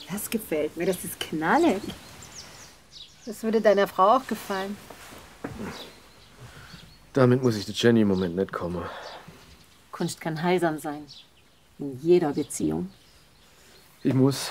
Das gefällt mir, das ist knallig. Das würde deiner Frau auch gefallen. Damit muss ich der Jenny im Moment nicht kommen. Kunst kann heilsam sein. In jeder Beziehung. Ich muss.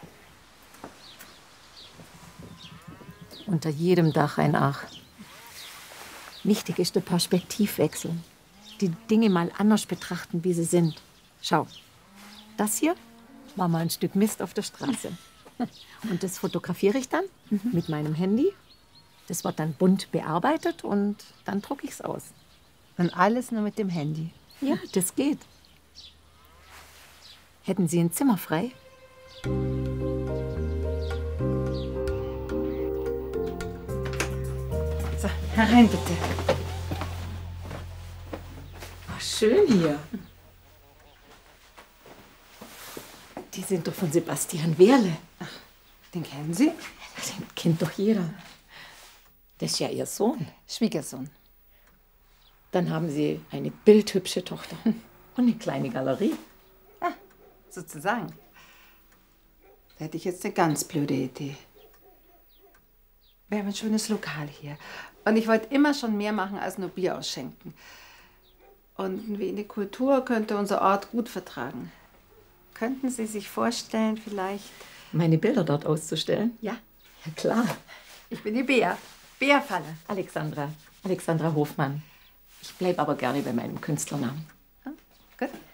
Unter jedem Dach ein Ach. Wichtig ist der Perspektivwechsel. Die Dinge mal anders betrachten, wie sie sind. Schau, das hier war mal ein Stück Mist auf der Straße. Und das fotografiere ich dann mit meinem Handy. Das wird dann bunt bearbeitet und dann drucke ich es aus. Und alles nur mit dem Handy. Ja, das geht. Hätten Sie ein Zimmer frei? So, herein bitte. Ach, schön hier. Die sind doch von Sebastian Wehrle. Ach, den kennen Sie? Den kennt doch jeder. Das ist ja Ihr Sohn. Schwiegersohn. Dann haben Sie eine bildhübsche Tochter und eine kleine Galerie. Ah, sozusagen. Da hätte ich jetzt eine ganz blöde Idee. Wir haben ein schönes Lokal hier. Und ich wollte immer schon mehr machen als nur Bier ausschenken. Und ein wenig Kultur könnte unser Ort gut vertragen. Könnten Sie sich vorstellen, vielleicht... Meine Bilder dort auszustellen? Ja, Ja, klar. ich bin die Bea. Bea-Falle. Alexandra Hofmann. Ich bleibe aber gerne bei meinem Künstlernamen. Gut.